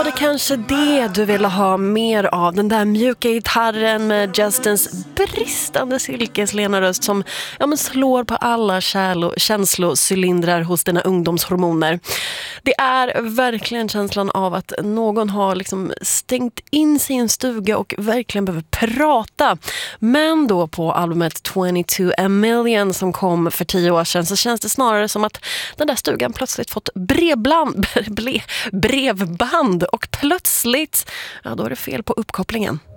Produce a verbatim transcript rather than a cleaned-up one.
Var det kanske det du ville ha mer av? Den där mjuka gitarren med Justins bristande silkeslena röst som ja, men slår på alla kärlo- känslocylindrar hos dina ungdomshormoner. Det är verkligen känslan av att någon har liksom stängt in sig i en stuga och verkligen behöver prata. Men då på albumet twenty-two A Million som kom för tio år sedan så känns det snarare som att den där stugan plötsligt fått brevband, bre, brevband och plötsligt, ja då är det fel på uppkopplingen.